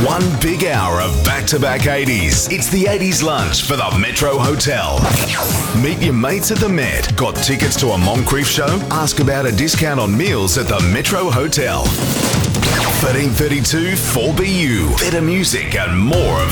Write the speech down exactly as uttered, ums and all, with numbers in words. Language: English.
One big hour of back-to-back eighties. It's the eighties lunch for the Metro Hotel. Meet your mates at the Met. Got tickets to a Moncrief show? Ask about a discount on meals at the Metro Hotel. thirteen thirty-two four B U. Better music and more of